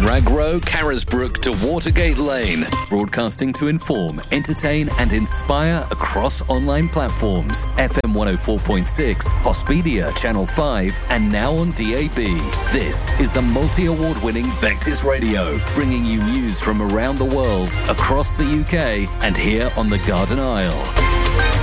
Rag Row, Carisbrooke to Watergate Lane. Broadcasting to inform, entertain and inspire across online platforms. FM 104.6, Hospedia, Channel 5 and now on DAB. This is the multi-award winning Vectis Radio, bringing you news from around the world, across the UK and here on the Garden Isle.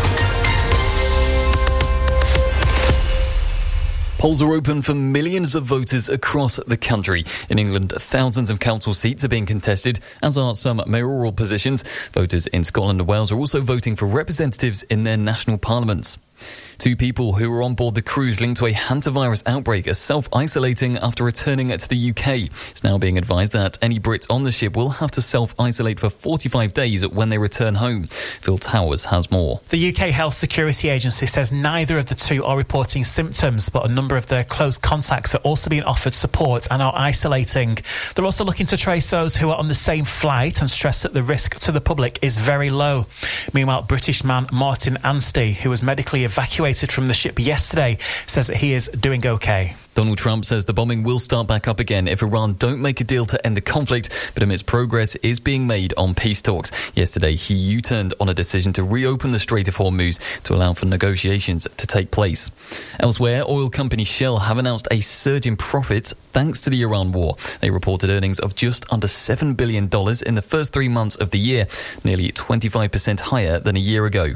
Polls are open for millions of voters across the country. In England, thousands of council seats are being contested, as are some mayoral positions. Voters in Scotland and Wales are also voting for representatives in their national parliaments. 2 people who were on board the cruise linked to a hantavirus outbreak are self-isolating after returning to the UK. It's now being advised that any Brits on the ship will have to self-isolate for 45 days when they return home. Phil Towers has more. The UK Health Security Agency says neither of the 2 are reporting symptoms, but a number of their close contacts are also being offered support and are isolating. They're also looking to trace those who are on the same flight and stress that the risk to the public is very low. Meanwhile, British man Martin Anstey, who was medically evacuated from the ship yesterday, says that he is doing okay. Donald Trump says the bombing will start back up again if Iran don't make a deal to end the conflict, but admits progress is being made on peace talks. Yesterday, he U-turned on a decision to reopen the Strait of Hormuz to allow for negotiations to take place. Elsewhere, oil company Shell have announced a surge in profits thanks to the Iran war. They reported earnings of just under $7 billion in the first 3 months of the year, nearly 25% higher than a year ago.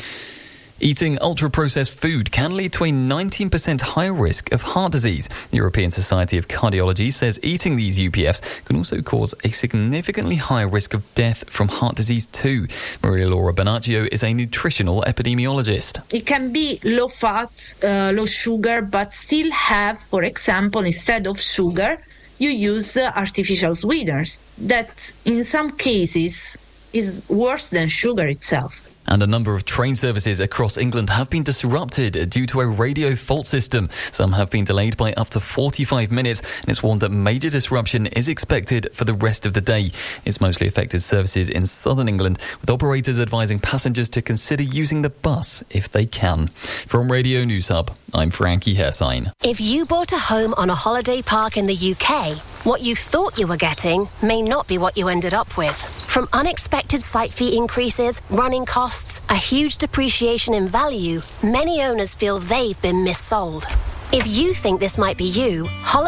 Eating ultra-processed food can lead to a 19% higher risk of heart disease. The European Society of Cardiology says eating these UPFs can also cause a significantly higher risk of death from heart disease too. Maria Laura Bernaccio is a nutritional epidemiologist. It can be low fat, low sugar, but still have, for example, instead of sugar, you use artificial sweeteners. That, in some cases, is worse than sugar itself. And a number of train services across England have been disrupted due to a radio fault system. Some have been delayed by up to 45 minutes, and it's warned that major disruption is expected for the rest of the day. It's mostly affected services in southern England, with operators advising passengers to consider using the bus if they can. From Radio News Hub, I'm Frankie Hersign. If you bought a home on a holiday park in the UK, what you thought you were getting may not be what you ended up with. From unexpected site fee increases, running costs, a huge depreciation in value, many owners feel they've been missold. If you think this might be you,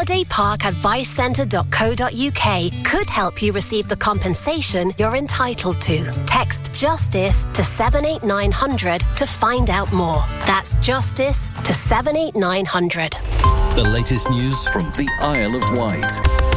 holidayparkadvicecentre.co.uk could help you receive the compensation you're entitled to. Text JUSTICE to 78900 to find out more. That's JUSTICE to 78900. The latest news from the Isle of Wight.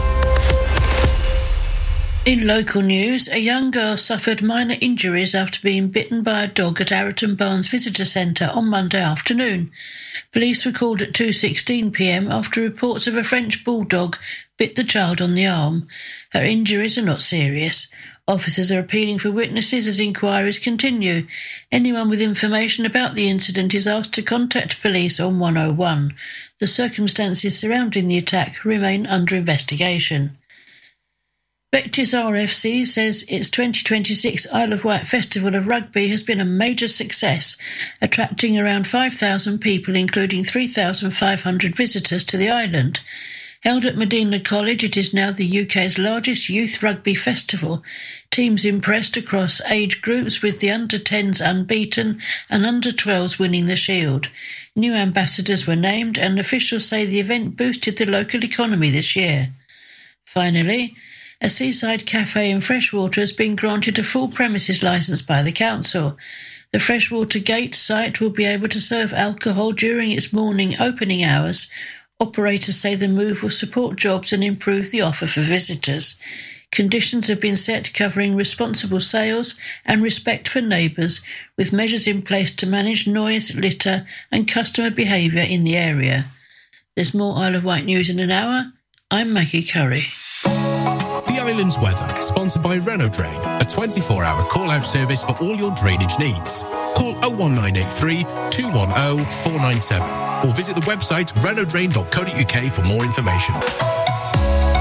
In local news, a young girl suffered minor injuries after being bitten by a dog at Arreton Barnes Visitor Centre on Monday afternoon. Police were called at 2:16 p.m. after reports of a French bulldog bit the child on the arm. Her injuries are not serious. Officers are appealing for witnesses as inquiries continue. Anyone with information about the incident is asked to contact police on 101. The circumstances surrounding the attack remain under investigation. Vectis RFC says its 2026 Isle of Wight Festival of Rugby has been a major success, attracting around 5,000 people, including 3,500 visitors to the island. Held at Medina College, it is now the UK's largest youth rugby festival. Teams impressed across age groups, with the under-10s unbeaten and under-12s winning the shield. New ambassadors were named, and officials say the event boosted the local economy this year. Finally, a seaside cafe in Freshwater has been granted a full premises licence by the council. The Freshwater Gate site will be able to serve alcohol during its morning opening hours. Operators say the move will support jobs and improve the offer for visitors. Conditions have been set covering responsible sales and respect for neighbours, with measures in place to manage noise, litter and customer behaviour in the area. There's more Isle of Wight news in an hour. I'm Maggie Curry. The Island's weather, sponsored by Renault Drain, a 24-hour call-out service for all your drainage needs. Call 01983 210 497 or visit the website renaultdrain.co.uk for more information.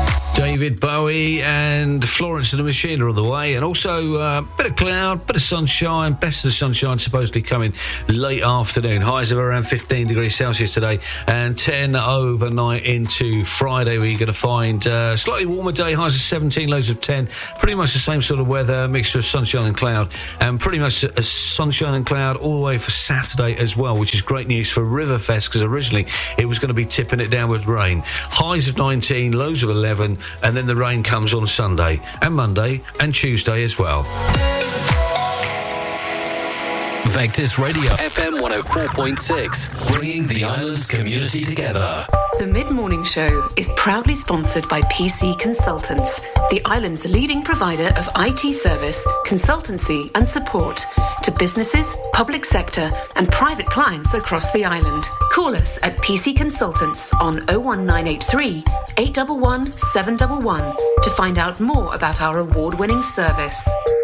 David Bowie and Florence and the Machine are on the way, and also a bit of cloud, bit of sunshine. Best of the sunshine supposedly coming late afternoon. Highs of around 15 degrees Celsius today, and 10 overnight into Friday, where you're going to find a slightly warmer day, highs of 17, lows of 10. Pretty much the same sort of weather, mixture of sunshine and cloud, and pretty much a sunshine and cloud all the way for Saturday as well, which is great news for Riverfest, because originally it was going to be tipping it down with rain. Highs of 19, lows of 11, and then the rain comes on Sunday and Monday and Tuesday as well. Vectis Radio FM 104.6, bringing the island's community together. The Mid-Morning Show is proudly sponsored by PC Consultants, the island's leading provider of IT service, consultancy and support to businesses, public sector and private clients across the island. Call us at PC Consultants on 01983 811 711 to find out more about our award-winning service.